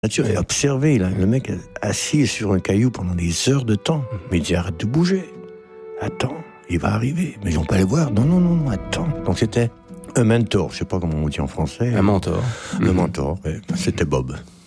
nature et observer. Là, le mec assis sur un caillou pendant des heures de temps. Mais il dit arrête de bouger. Attends, il va arriver. Mais ils vont pas le voir. Non, attends. Donc c'était un mentor. Je sais pas comment on dit en français. Un mentor. Le mentor, ouais. C'était Bob.